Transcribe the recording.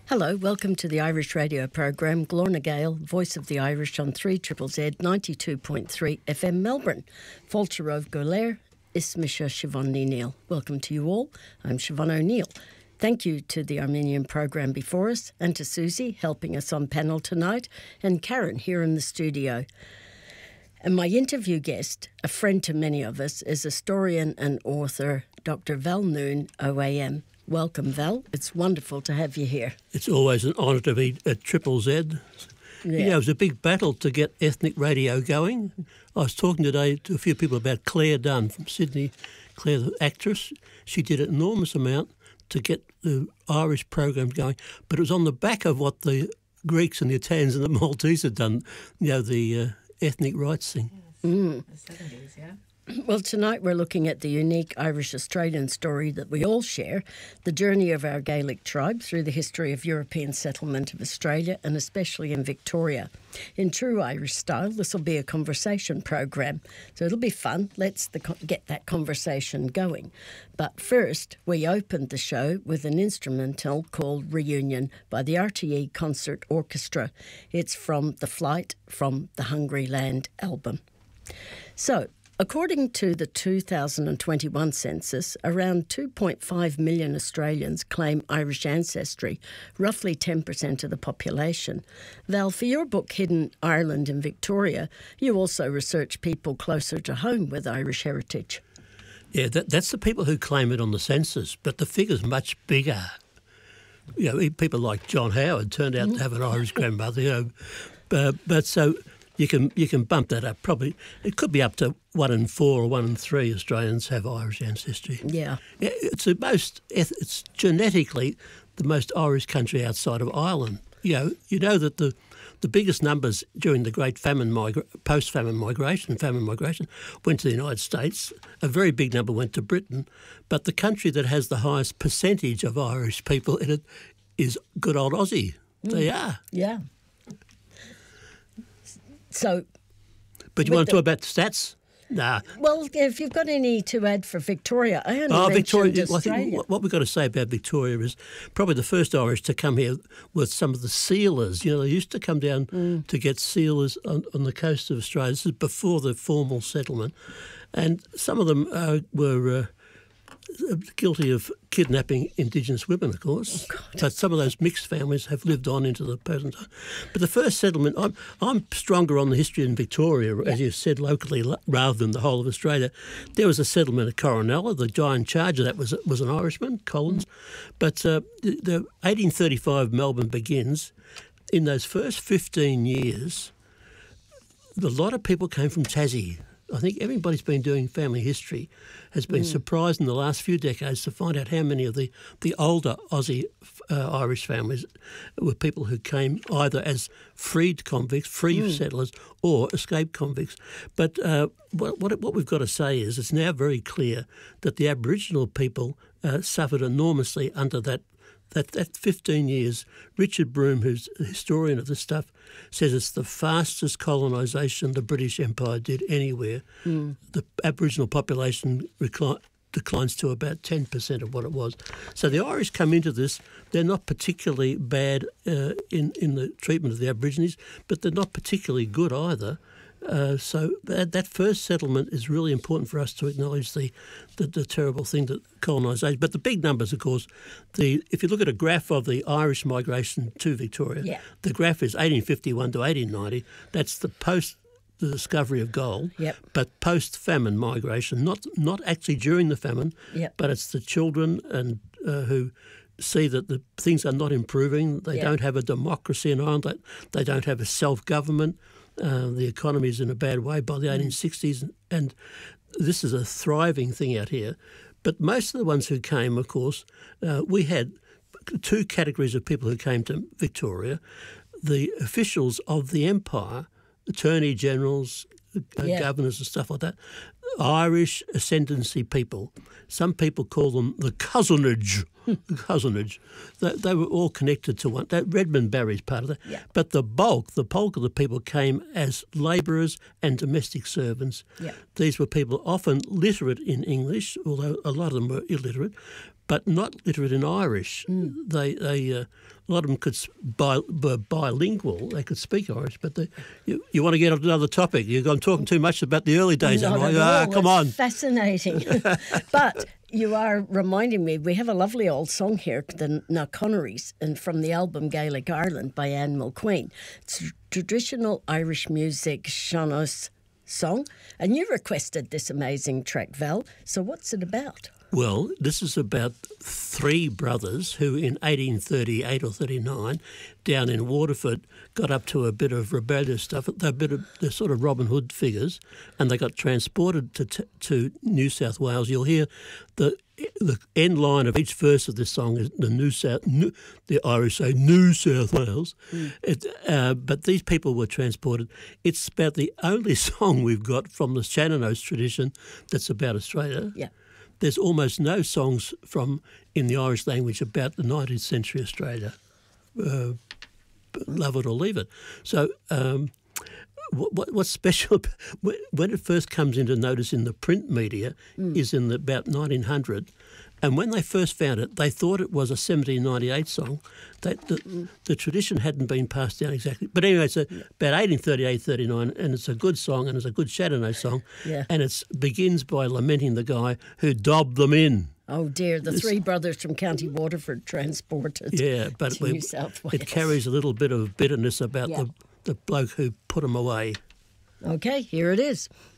Hello, welcome to the Irish radio program. Glorna Gale, Voice of the Irish on 3ZZZ 92.3 FM Melbourne. Fáilte Rove Golair, Ismisha Siobhan Neal. Welcome to you all. I'm Siobhan O'Neill. Thank you to the Armenian program before us and to Susie helping us on panel tonight and Karen here in the studio. And my interview guest, a friend to many of us, is historian and author Dr. Val Noon, OAM. Welcome, Val. It's wonderful to have you here. It's always an honour to be at Triple Z. Yeah. You know, it was a big battle to get ethnic radio going. I was talking today to a few people about Claire Dunn from Sydney. Claire, the actress, she did an enormous amount to get the Irish program going, but it was on the back of what the Greeks and the Italians and the Maltese had done, you know, the ethnic rights thing. Yes. The 70s, yeah. Well, tonight we're looking at the unique Irish-Australian story that we all share, the journey of our Gaelic tribe through the history of European settlement of Australia and especially in Victoria. In true Irish style, this will be a conversation program, so it'll be fun. Let's get that conversation going. But first, we opened the show with an instrumental called Reunion by the RTE Concert Orchestra. It's from the Flight from the Hungry Land album. So, according to the 2021 census, around 2.5 million Australians claim Irish ancestry, roughly 10% of the population. Val, for your book Hidden Ireland in Victoria, you also research people closer to home with Irish heritage. Yeah, that's the people who claim it on the census, but the figure's much bigger. You know, people like John Howard turned out to have an Irish grandmother, you know, but so you can bump that up. Probably it could be up to 1 in 4 or 1 in 3 Australians have Irish ancestry. Yeah, it's genetically the most Irish country outside of Ireland. You know that the biggest numbers during the great post-famine migration went to the United States. A very big number went to Britain, but the country that has the highest percentage of Irish people in it is good old Aussie. They are. Yeah. So, but you want to talk about stats? Nah. Well, if you've got any to add for Victoria, I only mentioned Victoria. Australia. I think what we've got to say about Victoria is probably the first Irish to come here with some of the sealers. You know, they used to come down to get sealers on the coast of Australia. This is before the formal settlement, and some of them were guilty of kidnapping Indigenous women, of course. Oh, but some of those mixed families have lived on into the present time. But the first settlement, I'm stronger on the history in Victoria, as you said, locally, rather than the whole of Australia. There was a settlement at Coronella. The giant charger, that was an Irishman, Collins. But the 1835 Melbourne begins. In those first 15 years, a lot of people came from Tassie. I think everybody's been doing family history has been surprised in the last few decades to find out how many of the older Aussie Irish families were people who came either as freed convicts, free settlers, or escaped convicts. But what we've got to say is it's now very clear that the Aboriginal people suffered enormously under that 15 years. Richard Broome, who's a historian of this stuff, says it's the fastest colonisation the British Empire did anywhere. The Aboriginal population declines to about 10% of what it was. So the Irish come into this. They're not particularly bad in the treatment of the Aborigines, but they're not particularly good either. So that first settlement is really important for us to acknowledge the terrible thing that colonisation. But the big numbers, of course, if you look at a graph of the Irish migration to Victoria, the graph is 1851 to 1890. That's the discovery of gold, but post-famine migration, not actually during the famine, but it's the children and who see that the things are not improving. They don't have a democracy in Ireland. They don't have a self-government. The economy is in a bad way by the 1860s, and this is a thriving thing out here. But most of the ones who came, of course, we had two categories of people who came to Victoria. The officials of the empire, attorney generals, governors and stuff like that, Irish ascendancy people. Some people call them the cousinage. They were all connected to one. Redmond Barry's part of that. Yeah. But the bulk of the people came as labourers and domestic servants. Yeah. These were people often literate in English, although a lot of them were illiterate, but not literate in Irish. They a lot of them were bilingual. They could speak Irish, but you want to get on to another topic. I'm talking too much about the early days. Not I'm at like, all. come on. It's fascinating. But you are reminding me, we have a lovely old song here, the Naconneries, and from the album Gaelic Ireland by Anne Mulqueen. It's traditional Irish music, sean-nós song, and you requested this amazing track, Val. So what's it about? Well, this is about three brothers who in 1838 or 39 down in Waterford got up to a bit of rebellious stuff. They're sort of Robin Hood figures, and they got transported to New South Wales. You'll hear the end line of each verse of this song is the Irish say New South Wales. But these people were transported. It's about the only song we've got from the Shannon-nós tradition that's about Australia. Yeah. There's almost no songs in the Irish language about the 19th century Australia. Love it or leave it. So what's special when it first comes into notice in the print media is in about 1900. And when they first found it, they thought it was a 1798 song. The tradition hadn't been passed down exactly. But anyway, it's about 1838, 39, and it's a good song, and it's a good Shannon-nós song. Yeah. And it begins by lamenting the guy who dobbed them in. Oh dear, the three brothers from County Waterford transported but to New South Wales. It carries a little bit of bitterness about the bloke who put them away. Okay, here it is.